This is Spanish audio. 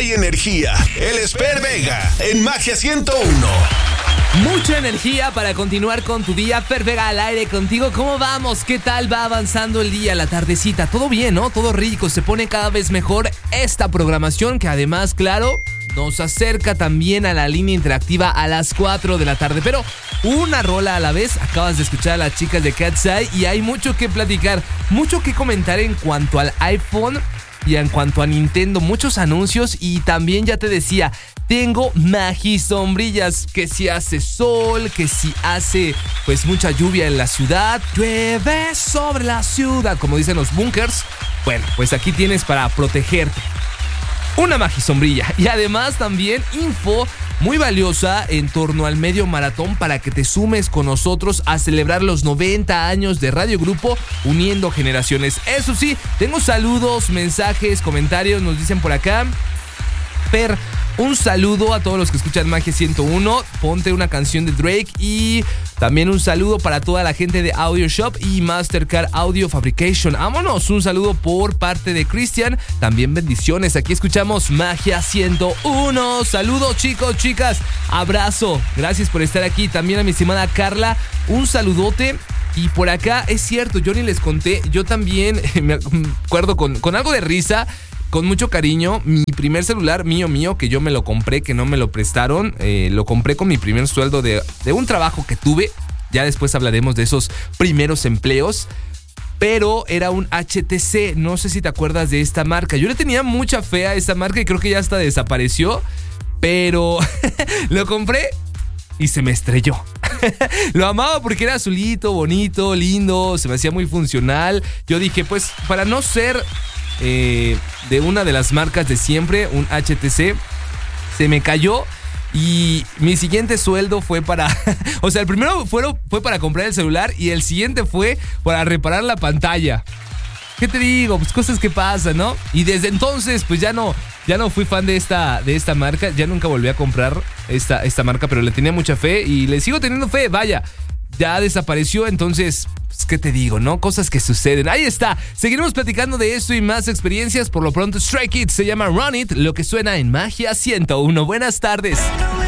y energía. Él es Per Vega en Magia 101. Mucha energía para continuar con tu día. Per Vega al aire contigo. ¿Cómo vamos? ¿Qué tal va avanzando el día, la tardecita? Todo bien, ¿no? Todo rico. Se pone cada vez mejor esta programación que además, claro, nos acerca también a la línea interactiva a las 4 de la tarde. Pero una rola a la vez. Acabas de escuchar a las chicas de Cat's Eye y hay mucho que platicar, mucho que comentar en cuanto al iPhone y en cuanto a Nintendo. Muchos anuncios y también ya te decía, tengo magisombrillas, que si hace sol, que si hace pues mucha lluvia en la ciudad, llueve sobre la ciudad, como dicen los bunkers. Bueno, pues aquí tienes para protegerte una magisombrilla y además también info muy valiosa en torno al medio maratón para que te sumes con nosotros a celebrar los 90 años de Radio Grupo uniendo generaciones. Eso sí, tengo saludos, mensajes, comentarios, nos dicen por acá. Per, un saludo a todos los que escuchan Magia 101. Ponte una canción de Drake y también un saludo para toda la gente de Audio Shop y Mastercard Audio Fabrication. Vámonos, un saludo por parte de Cristian. También bendiciones. Aquí escuchamos Magia 101. Saludos, chicos, chicas. Abrazo. Gracias por estar aquí. También a mi estimada Carla, un saludote. Y por acá, es cierto, yo ni les conté. Yo también me acuerdo con algo de risa, con mucho cariño, mi primer celular mío, que yo me lo compré, que no me lo prestaron, lo compré con mi primer sueldo de un trabajo que tuve. Ya después hablaremos de esos primeros empleos. Pero era un HTC, no sé si te acuerdas de esta marca. Yo le tenía mucha fe a esta marca y creo que ya hasta desapareció. Pero lo compré y se me estrelló. Lo amaba porque era azulito, bonito, lindo, se me hacía muy funcional. Yo dije, pues para no ser de una de las marcas de siempre, un HTC, se me cayó y mi siguiente sueldo fue para o sea, el primero fue para comprar el celular y el siguiente fue para reparar la pantalla. ¿Qué te digo? Pues cosas que pasan, ¿no? Y desde entonces pues ya no fui fan de esta marca, ya nunca volví a comprar esta marca, pero le tenía mucha fe y le sigo teniendo fe, vaya. Ya desapareció, entonces, pues, ¿qué te digo, no? Cosas que suceden. Ahí está. Seguiremos platicando de esto y más experiencias. Por lo pronto, Stray Kids se llama Run It, lo que suena en Magia 101. Buenas tardes.